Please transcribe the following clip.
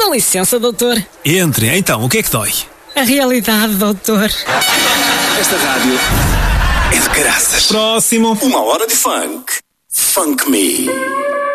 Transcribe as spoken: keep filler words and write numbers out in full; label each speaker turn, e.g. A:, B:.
A: Com licença, doutor.
B: Entre, então, o que é que dói?
A: A realidade, doutor.
C: Esta rádio é de graças.
B: Próximo.
C: Uma hora de funk. Funk Me.